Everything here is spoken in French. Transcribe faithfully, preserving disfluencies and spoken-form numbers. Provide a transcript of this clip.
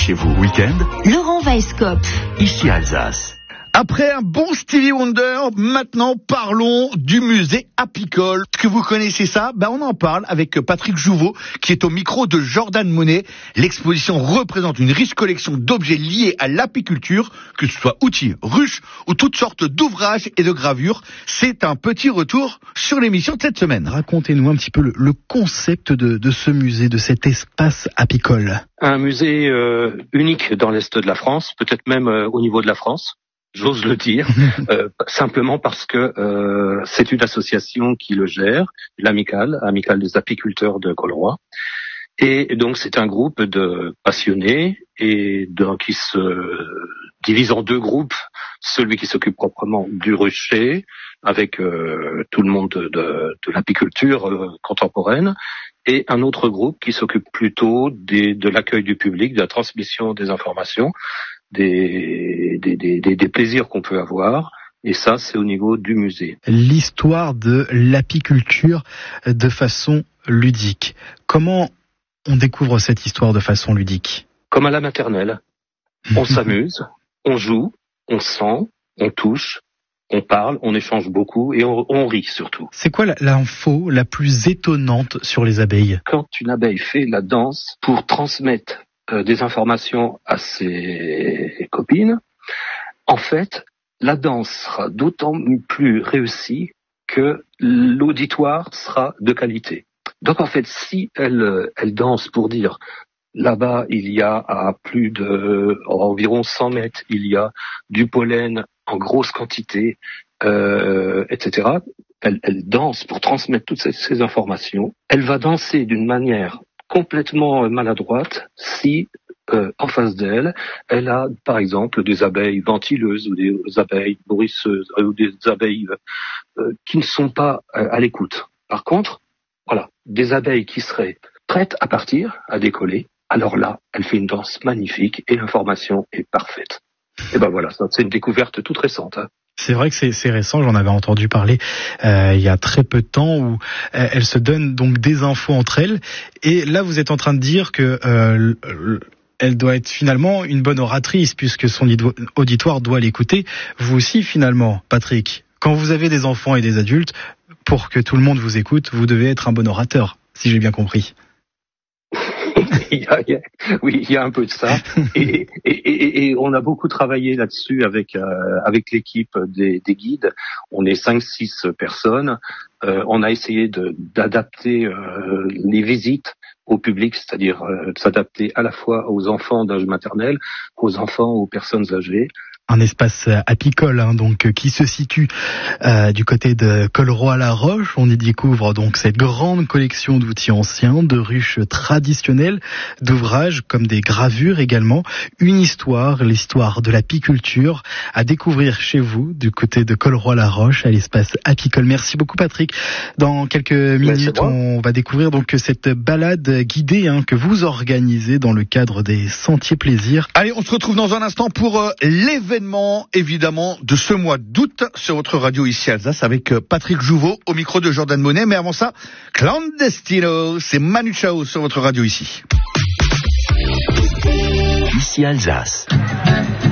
chez vous. Week-end, Laurent Weisskopf. Ici Alsace. Après un bon Stevie Wonder, maintenant parlons du musée apicole. Est-ce que vous connaissez ça? Ben on en parle avec Patrick Jouveau, qui est au micro de Jordan Monet. L'exposition représente une riche collection d'objets liés à l'apiculture, que ce soit outils, ruches ou toutes sortes d'ouvrages et de gravures. C'est un petit retour sur l'émission de cette semaine. Racontez-nous un petit peu le, le concept de, de ce musée, de cet espace apicole. Un musée euh, unique dans l'Est de la France, peut-être même euh, au niveau de la France. J'ose le dire, euh, simplement parce que euh, c'est une association qui le gère, l'Amicale, Amicale des apiculteurs de Colroy. Et donc c'est un groupe de passionnés et de, qui se divise en deux groupes. Celui qui s'occupe proprement du rucher, avec euh, tout le monde de, de, de l'apiculture euh, contemporaine, et un autre groupe qui s'occupe plutôt des, de l'accueil du public, de la transmission des informations, Des, des, des, des plaisirs qu'on peut avoir, et ça, c'est au niveau du musée. L'histoire de l'apiculture de façon ludique. Comment on découvre cette histoire de façon ludique? Comme à la maternelle. On s'amuse, on joue, on sent, on touche, on parle, on échange beaucoup, et on, on rit surtout. C'est quoi l'info la plus étonnante sur les abeilles? Quand une abeille fait la danse pour transmettre Euh, des informations à ses copines, en fait, la danse sera d'autant plus réussie que l'auditoire sera de qualité. Donc en fait, si elle, elle danse pour dire là-bas il y a à plus de environ cent mètres, il y a du pollen en grosse quantité, euh, et cetera. Elle, elle danse pour transmettre toutes ces, ces informations. Elle va danser d'une manière complètement maladroite si euh, en face d'elle, elle a par exemple des abeilles ventileuses ou des abeilles nourrisseuses euh, ou des abeilles euh, qui ne sont pas euh, à l'écoute. Par contre, voilà, des abeilles qui seraient prêtes à partir, à décoller, alors là, elle fait une danse magnifique et l'information est parfaite. Et ben voilà, ça, c'est une découverte toute récente, hein. C'est vrai que c'est, c'est récent, j'en avais entendu parler euh, il y a très peu de temps, où euh, elles se donnent donc des infos entre elles. Et là, vous êtes en train de dire que euh, elle doit être finalement une bonne oratrice, puisque son auditoire doit l'écouter. Vous aussi, finalement, Patrick, quand vous avez des enfants et des adultes, pour que tout le monde vous écoute, vous devez être un bon orateur, si j'ai bien compris. il y a, il y a, oui, il y a un peu de ça, et, et, et, et on a beaucoup travaillé là-dessus avec euh, avec l'équipe des, des guides. On est cinq six personnes. Euh, on a essayé de, d'adapter euh, les visites au public, c'est-à-dire euh, de s'adapter à la fois aux enfants d'âge maternel, aux enfants, aux personnes âgées. Un espace apicole, hein, donc qui se situe euh, du côté de Colroy-la-Roche. On y découvre donc cette grande collection d'outils anciens, de ruches traditionnelles, d'ouvrages comme des gravures également. Une histoire, l'histoire de l'apiculture à découvrir chez vous du côté de Colroy-la-Roche à l'espace apicole. Merci beaucoup Patrick. Dans quelques minutes, on va découvrir donc cette balade guidée hein, que vous organisez dans le cadre des Sentiers Plaisirs. Allez, on se retrouve dans un instant pour euh, l'événement évidemment de ce mois d'août sur votre radio ici Alsace avec Patrick Jouveau au micro de Jordan Monet. Mais avant ça, Clandestino, c'est Manu Chao sur votre radio ici. Ici Alsace.